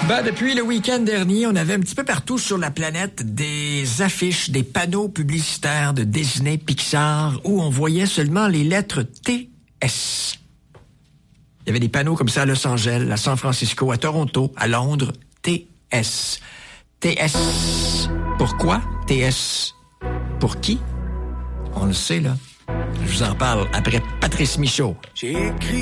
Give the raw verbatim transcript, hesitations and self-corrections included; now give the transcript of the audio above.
Ben, depuis le week-end dernier, on avait un petit peu partout sur la planète des affiches, des panneaux publicitaires de Disney, Pixar, où on voyait seulement les lettres T S. Il y avait des panneaux comme ça à Los Angeles, à San Francisco, à Toronto, à Londres, T S. T S. Pourquoi T S? Pour qui? On le sait, là. Je vous en parle après Patrice Michaud. J'ai écrit